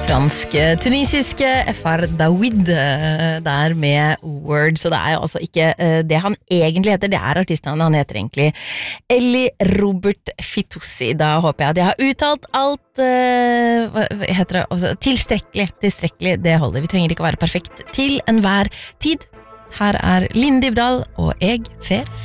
Fransk-tunisiske Far Dawid der med Word, så det jo altså ikke det han egentlig heter, det artistnavnet, han heter egentlig Eli Robert Fitoussi. Da håper jeg at jeg har uttalt alt, hva heter det, også, tilstrekkelig, det holder, vi trenger ikke å være perfekt til enhver tid. Her Linn Dybdahl og jeg, Fer.